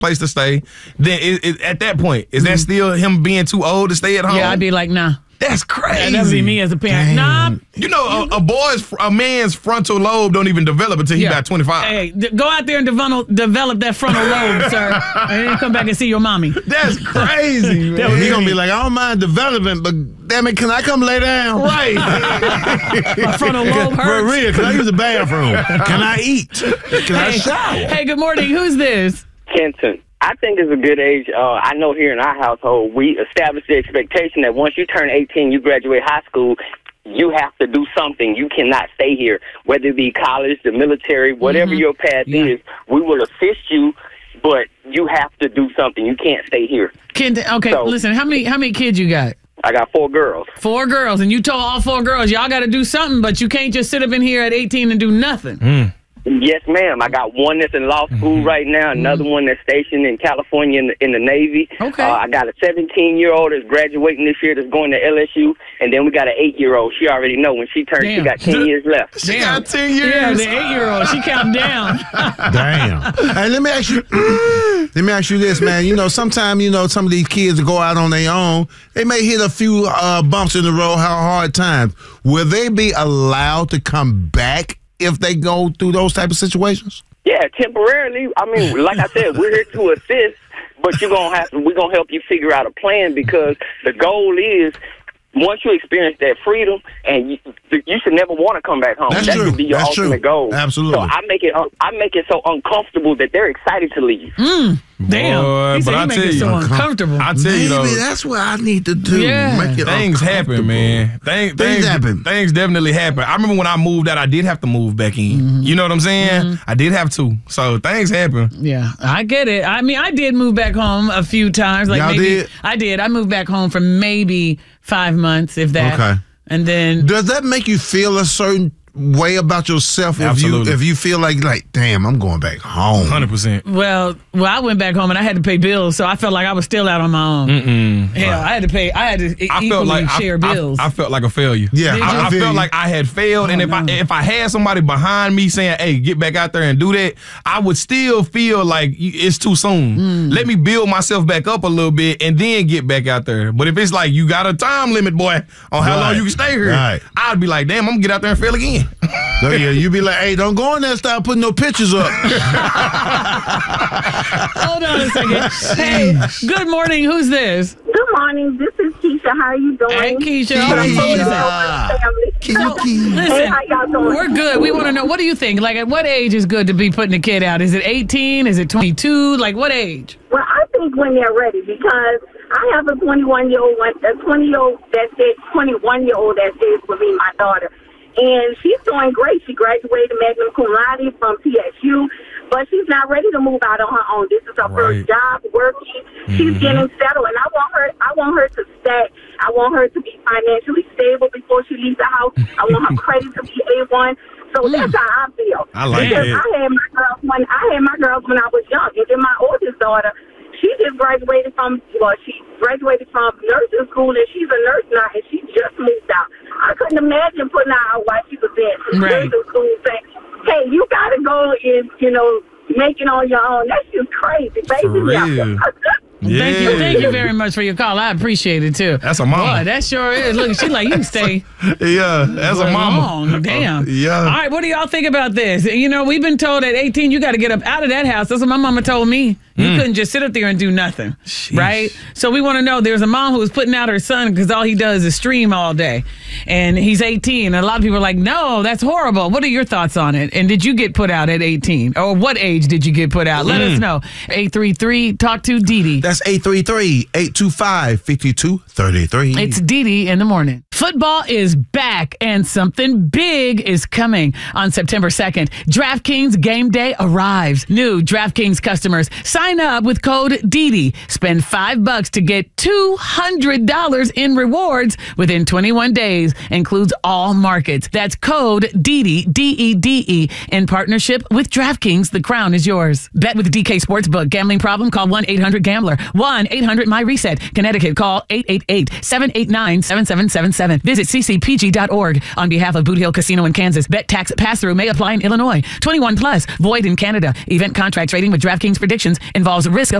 place to stay, then at that point, is that still him being too old to stay at home? Yeah, I'd be like, nah. That's crazy. That would be me as a parent. Nah. You know, a man's frontal lobe don't even develop until he's about 25. Hey, go out there and develop that frontal lobe, sir, and then come back and see your mommy. That's crazy, man. He gonna be like, I don't mind development, but damn it, can I come lay down? Right. My frontal lobe hurts. For real, can I use the bathroom? Can I eat? Can I shower? Hey, good morning. Who's this? Kenton. I think it's a good age. I know here in our household, we established the expectation that once you turn 18, you graduate high school, you have to do something. You cannot stay here, whether it be college, the military, whatever your path is. We will assist you, but you have to do something. You can't stay here. Okay, so, listen, how many kids you got? I got 4 girls. 4 girls, and you told all 4 girls, y'all got to do something, but you can't just sit up in here at 18 and do nothing. Yes, ma'am. I got one that's in law school right now, another one that's stationed in California in the Navy. Okay. I got a 17-year-old that's graduating this year that's going to LSU, and then we got an 8-year-old. She already know when she turns, she got 10 years left. She got 10 years. Yeah, the 8-year-old. She counting down. Damn. Hey, let me ask you this, man. You know, sometimes, some of these kids that go out on their own, they may hit a few bumps in the road, hard times. Will they be allowed to come back if they go through those type of situations? Yeah, temporarily. I mean, like I said, we're here to assist, but we're gonna help you figure out a plan, because the goal is once you experience that freedom, and you should never want to come back home. That's that true. should be your That's ultimate true. goal. Absolutely. So I make it so uncomfortable that they're excited to leave. Damn. Boy, He said but he I make tell it you, so uncomfortable. I tell you though, Maybe that's what I need to do. Yeah. Make it things happen, man. Things happen. Things definitely happen. I remember when I moved out, I did have to move back in. You know what I'm saying? I did have to. So things happen. Yeah, I get it. I mean, I did move back home a few times. Like Y'all maybe did? I did. I moved back home for maybe 5 months, if that. Okay. And then Does that make you feel a certain way about yourself Absolutely. if you feel like damn, I'm going back home? 100%. well, I went back home and I had to pay bills, so I felt like I was still out on my own. Hell, I had to equally share bills. I felt like a failure. Yeah, Did you? I felt like I had failed, and if I had somebody behind me saying, "Hey, get back out there and do that," I would still feel like it's too soon. Let me build myself back up a little bit and then get back out there. But if it's like you got a time limit, boy, on how long you can stay here, I'd be like, "Damn, I'm gonna get out there and fail again." So, yeah, you be like, hey, don't go in there and start putting no pictures up. Hold on a second. Hey, good morning. Who's this? Good morning. This is Keisha. How are you doing? Hey, Keisha. Hey, Listen, how y'all doing? we're good. We want to know, what do you think? Like, at what age is good to be putting a kid out? Is it 18? Is it 22? Like, what age? Well, I think when they're ready, because I have a 21-year-old, a 20-year-old that stays, 21-year-old that stays with me, my daughter. And she's doing great. She graduated magna cum laude from TSU, but she's not ready to move out on her own. This is her first job, working. She's getting settled, and I want her to stay. I want her to be financially stable before she leaves the house. I want her credit to be A1. So that's how I feel. I like because it. I had my girls when I was young, and then my oldest daughter, she graduated from nursing school, and she's a nurse now, and she just moved out. I couldn't imagine putting her out while she was in nursing school, saying, "Hey, you gotta go and make it on your own." That's just crazy, baby. Yeah. Thank you very much for your call. I appreciate it too. That's a mama. Boy, that sure is. Look, she's like, you can stay. Yeah, that's a mama. Long. Damn. Yeah. All right, what do y'all think about this? We've been told at 18 you got to get up out of that house. That's what my mama told me. You couldn't just sit up there and do nothing, right? So we want to know, there's a mom who was putting out her son because all he does is stream all day. And he's 18. And a lot of people are like, no, that's horrible. What are your thoughts on it? And did you get put out at 18? Or what age did you get put out? Let us know. 833, talk to Dee Dee. That's 833-825-5233. It's Dee Dee in the morning. Football is back and something big is coming on September 2nd. DraftKings Game Day arrives. New DraftKings customers, sign up with code DEDE. Spend $5 to get $200 in rewards within 21 days. Includes all markets. That's code DEDE, D-E-D-E, in partnership with DraftKings. The crown is yours. Bet with DK Sportsbook. Gambling problem? Call 1-800-GAMBLER. 1-800-MY-RESET. Connecticut, call 888-789-7777. 877. Visit ccpg.org. On behalf of Boot Hill Casino in Kansas, bet tax pass-through may apply in Illinois. 21 plus, void in Canada. Event contract trading with DraftKings predictions involves risk of